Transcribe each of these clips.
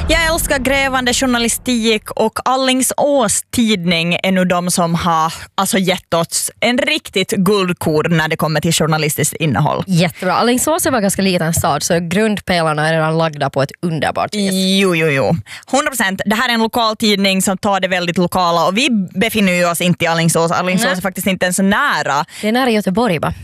Jag älskar grävande journalistik och Alingsås tidning är nu de som har gett oss en riktigt guldkorn när det kommer till journalistiskt innehåll. Jättebra. Alingsås är en ganska liten stad så grundpelarna är redan lagda på ett underbart vis. Jo. 100%. Det här är en lokal tidning som tar det väldigt lokala och vi befinner oss inte i Alingsås. Alingsås är faktiskt inte ens nära. Det är nära Göteborg va?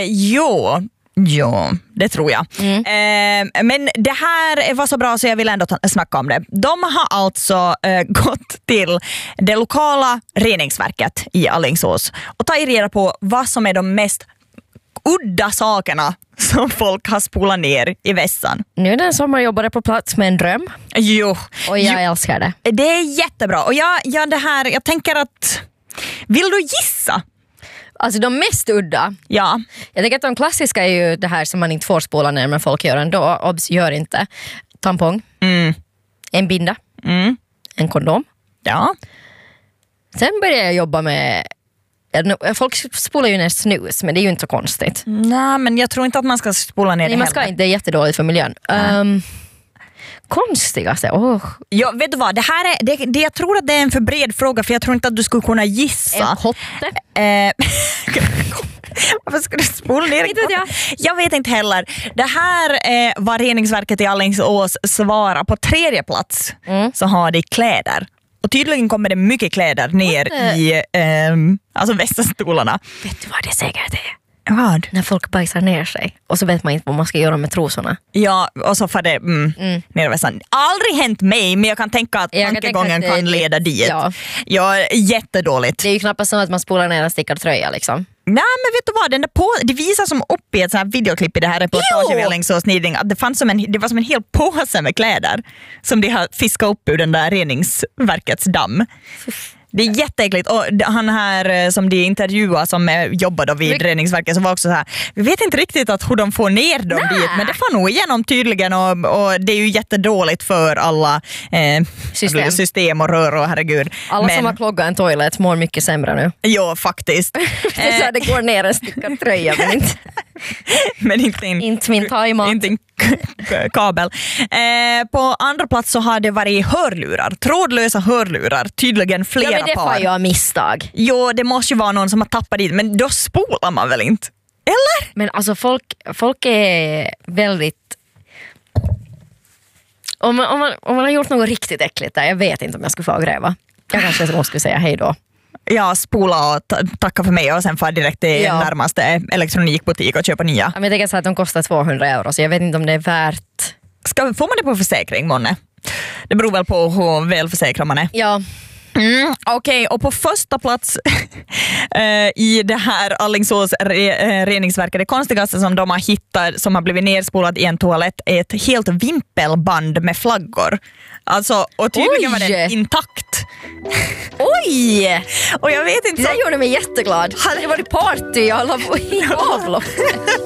Jo, det tror jag. Men det här var så bra så jag vill ändå snacka om det. De har alltså gått till det lokala reningsverket i Alingsås och tagit reda på vad som är de mest udda sakerna som folk har spolat ner i vässan. Nu är det en sommarjobbare på plats med en dröm. Jo. Och jag älskar det. Det är jättebra. Och jag tänker att... Vill du gissa? Alltså de mest udda. Ja. Jag tänker att de klassiska är ju det här som man inte får spola ner men folk gör ändå. Obs, gör inte. Tampong. En binda. En kondom. Ja. Sen börjar jag jobba med... Folk spolar ju ner snus men det är ju inte så konstigt. Nej, men jag tror inte att man ska spola ner det Nej, man ska heller. inte. Det är jättedåligt för miljön. Konstigaste? Ja, vet du vad? Det här är, jag tror att det är en för bred fråga för jag tror inte att du skulle kunna gissa. En kotte? Varför ska du spola ner? Inte vet jag. Jag vet inte heller. Det här var reningsverket i Alingsås svara på 3:e plats. Så har de kläder. Och tydligen kommer det mycket kläder ner i västarstolarna. Vet du vad det säkert är? Vad? När folk bajsar ner sig. Och så vet man inte vad man ska göra med trosorna. Ja, och så får det ner i vässan. Aldrig hänt mig, men jag kan tänka att tankegången kan leda dit. Ja, jättedåligt. Det är ju knappast som att man spolar ner en stickad tröja liksom. Nej, men vet du vad? Det visar som upp i ett sånt här videoklipp i det här reportaget i Alingsås tidning att det var som en hel påse med kläder som de har fiskat upp ur den där reningsverkets damm. Det är jätteäckligt. Och han här som de intervjuar som jobbar då vid reningsverket så var också så här, vi vet inte riktigt hur de får ner dem dit, men det får nog igenom tydligen och det är ju jättedåligt för alla system och rör och herregud. Alla som har kloggat en toilet mår mycket sämre nu. Ja, faktiskt. Det är så här, det går ner en stickad tröja men inte min thaimat. Inte en kabel. På andra plats så har det varit hörlurar. Trådlösa hörlurar. Tydligen flera par. Ja, men det var ju av misstag. Jo, det måste ju vara någon som har tappat dit. Men då spolar man väl inte? Eller? Men alltså folk är väldigt... Om man har gjort något riktigt äckligt där, jag vet inte om jag skulle få gräva. Jag kanske skulle säga hej då. Ja, spola och tacka för mig och sen fara direkt till närmaste elektronikbutik och köpa nya. Jag tänker så att de kostar 200 € så jag vet inte om det är värt... Får man det på försäkring, månne? Det beror väl på hur väl försäkrad man är. Ja. Okej, och på första plats i det här Alingsås reningsverket, det konstigaste som de har hittat som har blivit nerspolat i en toalett är ett helt vimpelband med flaggor. Alltså, och tydligen var det intakt. Oj! Och jag vet inte... Det gjorde mig jätteglad. Hade det varit party i alla avlopp?